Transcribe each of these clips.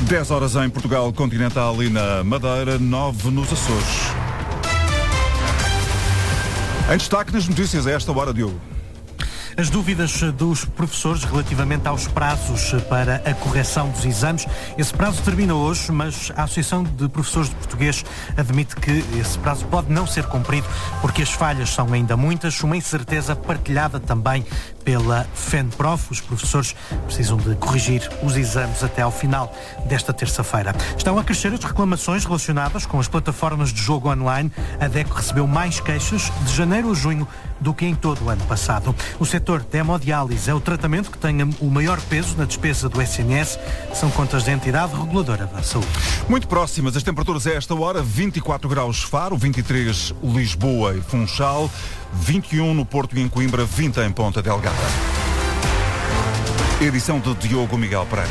10 horas em Portugal continental e na Madeira, 9 nos Açores. Em destaque nas notícias a esta hora, Diogo. As dúvidas dos professores relativamente aos prazos para a correção dos exames. Esse prazo termina hoje, mas a Associação de Professores de Português admite que esse prazo pode não ser cumprido porque as falhas são ainda muitas, uma incerteza partilhada também pela FENPROF. Os professores precisam de corrigir os exames até ao final desta terça-feira. Estão a crescer as reclamações relacionadas com as plataformas de jogo online. A DECO recebeu mais queixas de janeiro a junho do que em todo o ano passado. O setor da hemodiálise é o tratamento que tem o maior peso na despesa do SNS. São contas da entidade reguladora da saúde. Muito próximas as temperaturas a esta hora. 24 graus Faro, 23 Lisboa e Funchal, 21 no Porto e em Coimbra, 20 em Ponta Delgada. Edição de Diogo Miguel Pereira.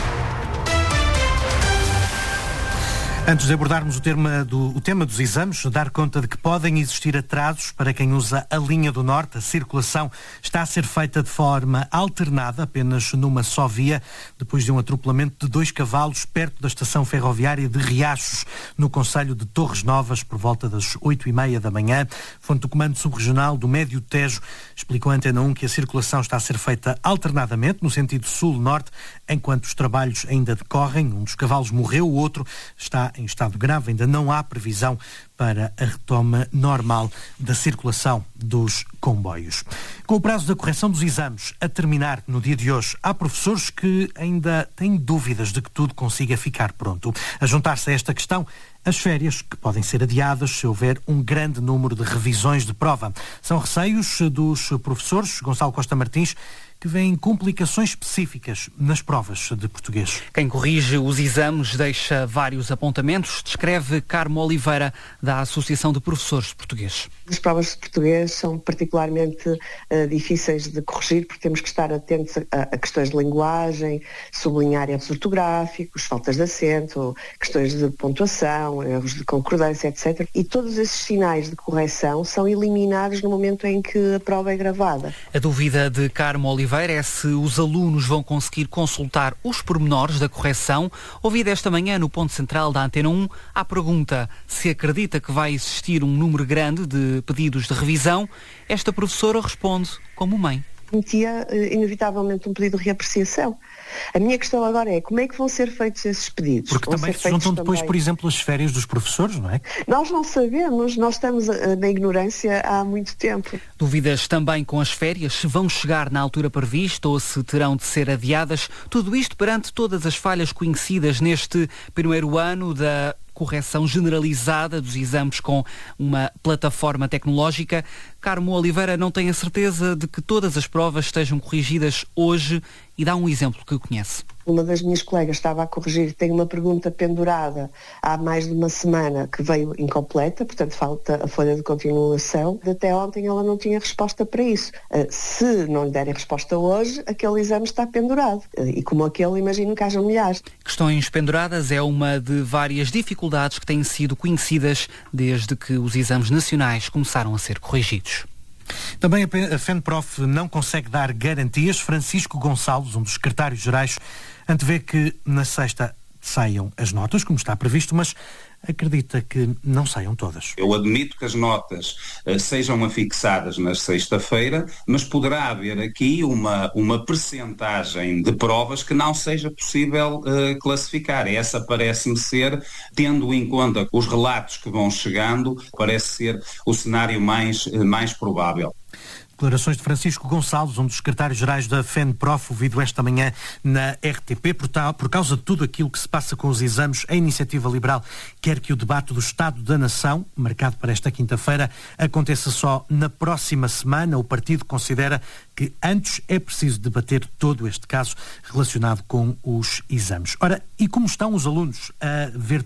Antes de abordarmos o tema dos exames, dar conta de que podem existir atrasos para quem usa a linha do Norte. A circulação está a ser feita de forma alternada, apenas numa só via, depois de um atropelamento de 2 cavalos perto da estação ferroviária de Riachos, no concelho de Torres Novas, por volta das 8h30 da manhã. Fonte do Comando Subregional do Médio Tejo explicou à Antena 1 que a circulação está a ser feita alternadamente, no sentido sul-norte, enquanto os trabalhos ainda decorrem. Um dos cavalos morreu, o outro está em estado grave. Ainda não há previsão para a retoma normal da circulação dos comboios. Com o prazo da correção dos exames a terminar no dia de hoje, há professores que ainda têm dúvidas de que tudo consiga ficar pronto. A juntar-se a esta questão, as férias, que podem ser adiadas se houver um grande número de revisões de prova. São receios dos professores. Gonçalo Costa Martins, que vêem complicações específicas nas provas de português. Quem corrige os exames deixa vários apontamentos, descreve Carmo Oliveira, da Associação de Professores de Português. As provas de português são particularmente difíceis de corrigir porque temos que estar atentos a questões de linguagem, sublinhar erros ortográficos, faltas de acento, questões de pontuação, erros de concordância, etc. E todos esses sinais de correção são eliminados no momento em que a prova é gravada. A dúvida de Carmo Oliveira é se os alunos vão conseguir consultar os pormenores da correção. Ouvida esta manhã no ponto central da Antena 1, à pergunta se acredita que vai existir um número grande de pedidos de revisão, esta professora responde como mãe. Cometia inevitavelmente um pedido de reapreciação. A minha questão agora é como é que vão ser feitos esses pedidos? Porque também se juntam depois, por exemplo, as férias dos professores, não é? Nós não sabemos, nós estamos na ignorância há muito tempo. Dúvidas também com as férias, se vão chegar na altura prevista ou se terão de ser adiadas. Tudo isto perante todas as falhas conhecidas neste primeiro ano da correção generalizada dos exames com uma plataforma tecnológica. Carmo Oliveira não tem a certeza de que todas as provas estejam corrigidas hoje e dá um exemplo que conhece. Uma das minhas colegas estava a corrigir, tem uma pergunta pendurada há mais de uma semana que veio incompleta, portanto falta a folha de continuação. Até ontem ela não tinha resposta para isso. Se não lhe derem resposta hoje, aquele exame está pendurado. E como aquele, imagino que haja milhares. Questões penduradas é uma de várias dificuldades que têm sido conhecidas desde que os exames nacionais começaram a ser corrigidos. Também a FENPROF não consegue dar garantias. Francisco Gonçalves, um dos secretários-gerais, antevê que na sexta saiam as notas, como está previsto, mas acredita que não saiam todas. Eu admito que as notas sejam afixadas na sexta-feira, mas poderá haver aqui uma percentagem de provas que não seja possível classificar. Essa parece-me ser, tendo em conta os relatos que vão chegando, parece ser o cenário mais provável. Declarações de Francisco Gonçalves, um dos secretários-gerais da FENPROF, ouvido esta manhã na RTP. Por causa de tudo aquilo que se passa com os exames, a Iniciativa Liberal quer que o debate do Estado da Nação, marcado para esta quinta-feira, aconteça só na próxima semana. O partido considera que antes é preciso debater todo este caso relacionado com os exames. Ora, e como estão os alunos a ver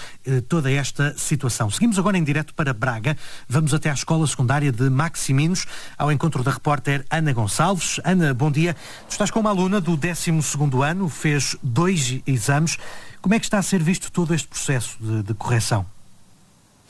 toda esta situação? Seguimos agora em direto para Braga. Vamos até à escola secundária de Maximinos, ao encontro da repórter Ana Gonçalves. Ana, bom dia. Tu estás com uma aluna do 12º ano, fez 2 exames. Como é que está a ser visto todo este processo de correção?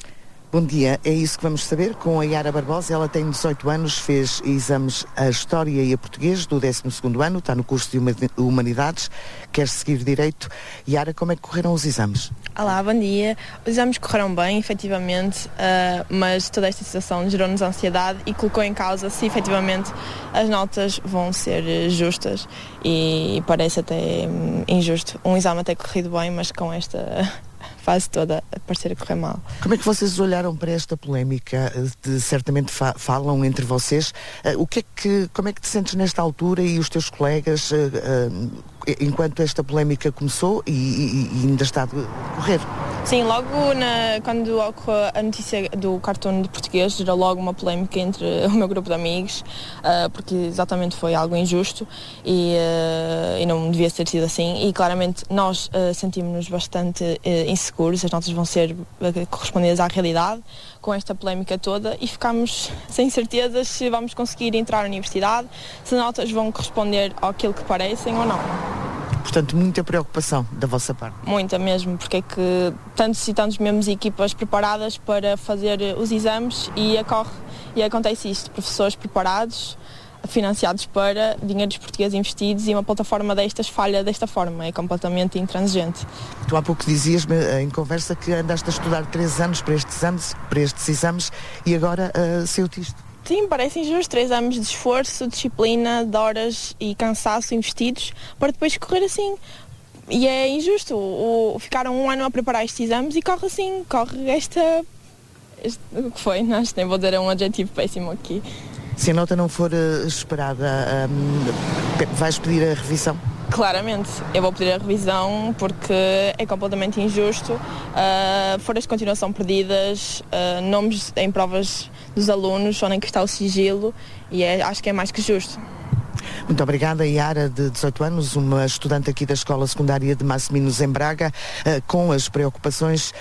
Bom dia, é isso que vamos saber com a Yara Barbosa. Ela tem 18 anos, fez exames a História e a Português do 12º ano, está no curso de Humanidades, quer seguir Direito. Yara, como é que correram os exames? Olá, bom dia. Os exames correram bem, efetivamente, mas toda esta situação gerou-nos ansiedade e colocou em causa se efetivamente as notas vão ser justas, e parece até injusto. Um exame até corrido bem, mas com esta fase toda a parecer a correr mal. Como é que vocês olharam para esta polémica? Certamente falam entre vocês. Como é que te sentes nesta altura e os teus colegas enquanto esta polémica começou e ainda está a decorrer? Sim, logo quando ocorreu a notícia do cartoon de português, gerou logo uma polémica entre o meu grupo de amigos, porque exatamente foi algo injusto e não devia ter sido assim, e claramente nós sentimos-nos bastante inseguros, as notas vão ser correspondidas à realidade com esta polémica toda, e ficámos sem certezas se vamos conseguir entrar na universidade, se as notas vão corresponder àquilo que parecem ou não. Portanto, muita preocupação da vossa parte. Muita mesmo, porque é que tanto necessitamos mesmo de equipas preparadas para fazer os exames e acontece isto, professores preparados, financiados para dinheiros portugueses investidos, e uma plataforma destas falha desta forma, é completamente intransigente. Tu há pouco dizias-me em conversa que andaste a estudar 3 anos para estes exames e agora saiu-te isto. Sim, parece injusto, 3 anos de esforço, disciplina, de horas e cansaço investidos para depois correr assim. E é injusto, ficaram 1 ano a preparar estes exames e corre assim, o que foi? Não, nem vou dizer um adjetivo péssimo aqui. Se a nota não for esperada, vais pedir a revisão? Claramente, eu vou pedir a revisão porque é completamente injusto. Folhas de continuação perdidas, nomes em provas dos alunos, onde é que está o sigilo, e acho que é mais que justo. Muito obrigada, Yara, de 18 anos, uma estudante aqui da Escola Secundária de Massiminos em Braga, com as preocupações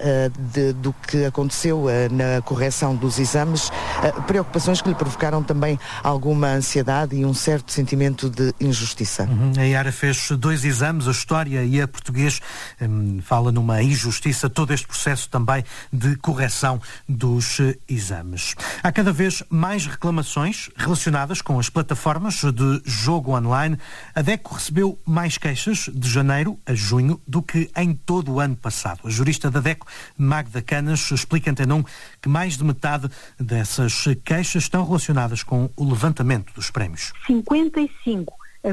do que aconteceu na correção dos exames, preocupações que lhe provocaram também alguma ansiedade e um certo sentimento de injustiça. A Yara fez 2 exames, a História e a Português, fala numa injustiça, todo este processo também de correção dos exames. Há cada vez mais reclamações relacionadas com as plataformas de jogo online. A DECO recebeu mais queixas de janeiro a junho do que em todo o ano passado. A jurista da DECO, Magda Canas, explica em Antena 1 que mais de metade dessas queixas estão relacionadas com o levantamento dos prémios. 55%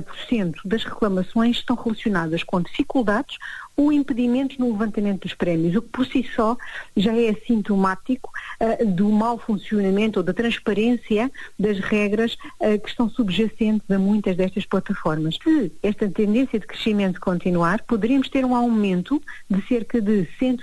das reclamações estão relacionadas com dificuldades ou impedimentos no levantamento dos prémios, o que por si só já é sintomático do mau funcionamento ou da transparência das regras que estão subjacentes a muitas destas plataformas. Se esta tendência de crescimento continuar, poderíamos ter um aumento de cerca de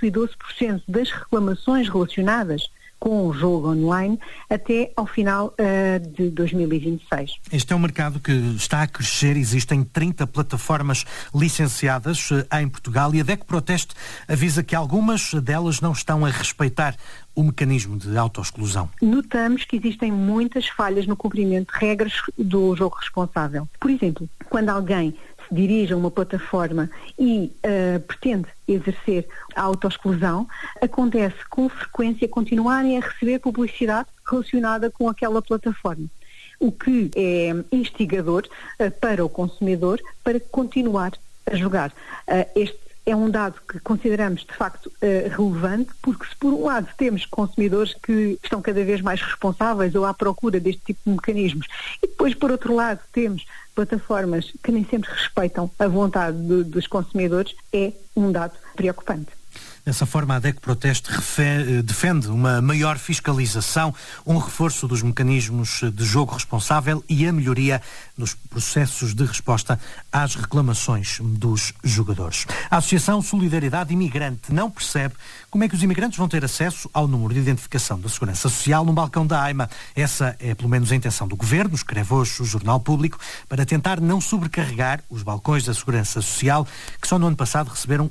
112% das reclamações relacionadas com o jogo online até ao final de 2026. Este é um mercado que está a crescer, existem 30 plataformas licenciadas em Portugal e a DECO Proteste avisa que algumas delas não estão a respeitar o mecanismo de autoexclusão. Notamos que existem muitas falhas no cumprimento de regras do jogo responsável. Por exemplo, quando alguém se dirige a uma plataforma e pretende exercer a autoexclusão, acontece com frequência continuarem a receber publicidade relacionada com aquela plataforma, o que é instigador para o consumidor para continuar a jogar. Este é um dado que consideramos de facto relevante, porque se por um lado temos consumidores que estão cada vez mais responsáveis ou à procura deste tipo de mecanismos, e depois por outro lado temos plataformas que nem sempre respeitam a vontade dos consumidores, é um dado preocupante. Dessa forma, a DECO Proteste defende uma maior fiscalização, um reforço dos mecanismos de jogo responsável e a melhoria nos processos de resposta às reclamações dos jogadores. A Associação Solidariedade Imigrante não percebe como é que os imigrantes vão ter acesso ao número de identificação da Segurança Social no balcão da AIMA. Essa é pelo menos a intenção do Governo, escreve hoje o Jornal Público, para tentar não sobrecarregar os balcões da Segurança Social, que só no ano passado receberam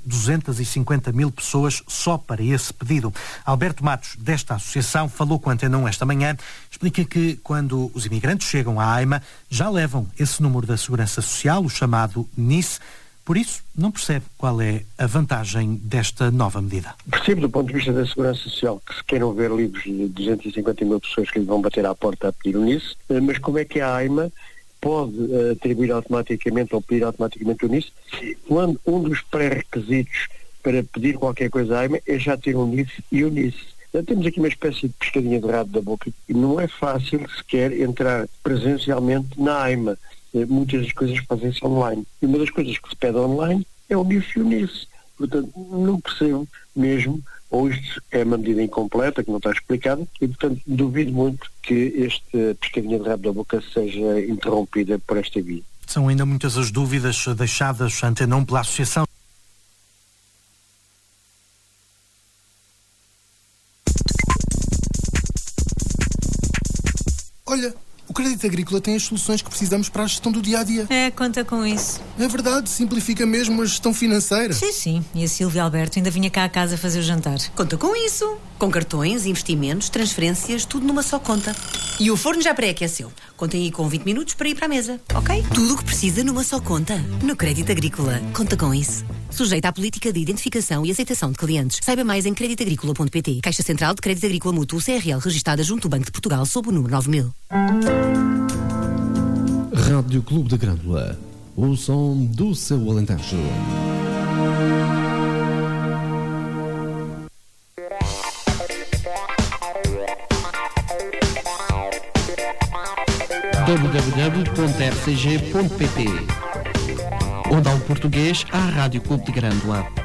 250 mil pessoas só para esse pedido. Alberto Matos, desta associação, falou com a Antena 1 esta manhã, explica que quando os imigrantes chegam à AIMA já levam esse número da Segurança Social, o chamado NIS, Por isso, não percebe qual é a vantagem desta nova medida. Percebo do ponto de vista da segurança social que se queiram ver livros de 250 mil pessoas que lhe vão bater à porta a pedir NIS, mas como é que a AIMA pode atribuir automaticamente ou pedir automaticamente o NIS quando um dos pré-requisitos para pedir qualquer coisa à AIMA é já ter um NIS e o NIS. Temos aqui uma espécie de pescadinha de rabo da boca e não é fácil sequer entrar presencialmente na AIMA. Muitas das coisas fazem-se online. E uma das coisas que se pede online é o NIS e o NIS. Portanto, não percebo mesmo, ou isto é uma medida incompleta, que não está explicada, e portanto duvido muito que esta pescadinha de rabo da boca seja interrompida por esta via. São ainda muitas as dúvidas deixadas à Antena 1 pela Associação. Olha, o Crédito Agrícola tem as soluções que precisamos para a gestão do dia-a-dia. Conta com isso. É verdade, simplifica mesmo a gestão financeira. Sim. E a Silvia Alberto ainda vinha cá a casa fazer o jantar. Conta com isso. Com cartões, investimentos, transferências, tudo numa só conta. E o forno já pré-aqueceu. Contem aí com 20 minutos para ir para a mesa, ok? Tudo o que precisa numa só conta. No Crédito Agrícola. Conta com isso. Sujeita à política de identificação e aceitação de clientes. Saiba mais em creditagricola.pt. Caixa Central de Crédito Agrícola Mútuo CRL, registada junto ao Banco de Portugal sob o número 9000. Rádio Clube da Grândola. O som do seu Alentejo. www.rcg.pt. Onde há um português, há Rádio Clube de Grândola.